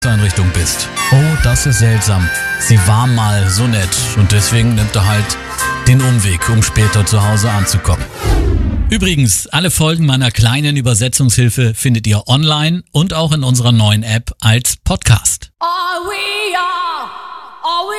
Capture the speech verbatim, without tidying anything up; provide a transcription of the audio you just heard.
Einrichtung bist. Oh, das ist seltsam. Sie war mal so nett und deswegen nimmt er halt den Umweg, um später zu Hause anzukommen. Übrigens, alle Folgen meiner kleinen Übersetzungshilfe findet ihr online und auch in unserer neuen App als Podcast. Are we all, are we